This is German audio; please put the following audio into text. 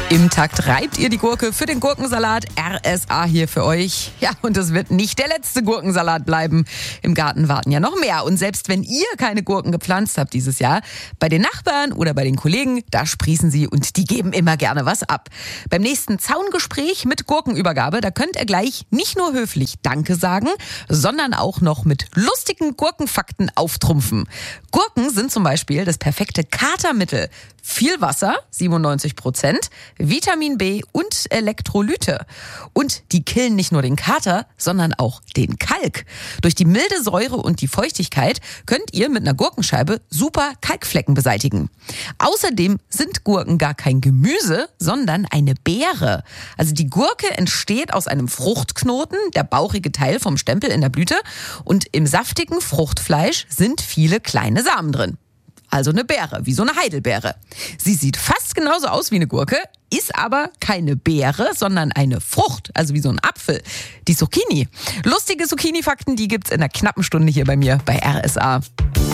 Im Takt reibt ihr die Gurke für den Gurkensalat. RSA hier für euch. Ja, und es wird nicht der letzte Gurkensalat bleiben. Im Garten warten ja noch mehr. Und selbst wenn ihr keine Gurken gepflanzt habt dieses Jahr, bei den Nachbarn oder bei den Kollegen, da sprießen sie und die geben immer gerne was ab. Beim nächsten Zaungespräch mit Gurkenübergabe, da könnt ihr gleich nicht nur höflich Danke sagen, sondern auch noch mit lustigen Gurkenfakten auftrumpfen. Gurken sind zum Beispiel das perfekte Katermittel. Viel Wasser, 97%, Vitamin B und Elektrolyte. Und die killen nicht nur den Kater, sondern auch den Kalk. Durch die milde Säure und die Feuchtigkeit könnt ihr mit einer Gurkenscheibe super Kalkflecken beseitigen. Außerdem sind Gurken gar kein Gemüse, sondern eine Beere. Also die Gurke entsteht aus einem Fruchtknoten, der bauchige Teil vom Stempel in der Blüte. Und im saftigen Fruchtfleisch sind viele kleine Samen drin. Also eine Beere, wie so eine Heidelbeere. Sie sieht fast genauso aus wie eine Gurke, ist aber keine Beere, sondern eine Frucht, also wie so ein Apfel. Die Zucchini. Lustige Zucchini-Fakten, die gibt's in einer knappen Stunde hier bei mir bei RSA.